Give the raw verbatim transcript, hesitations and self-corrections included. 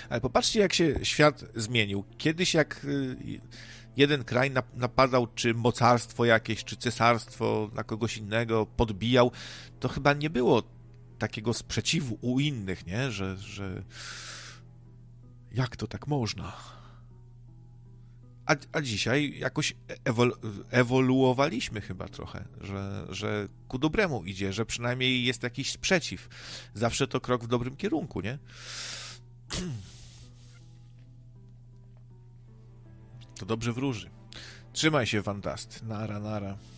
Ale popatrzcie, jak się świat zmienił. Kiedyś jak y, jeden kraj napadał, czy mocarstwo jakieś, czy cesarstwo na kogoś innego, podbijał, to chyba nie było takiego sprzeciwu u innych, nie? Że, że jak to tak można? A, a dzisiaj jakoś ewolu ewoluowaliśmy chyba trochę, że, że ku dobremu idzie, że przynajmniej jest jakiś sprzeciw. Zawsze to krok w dobrym kierunku, nie? To dobrze wróży. Trzymaj się, Fantast. Nara, nara.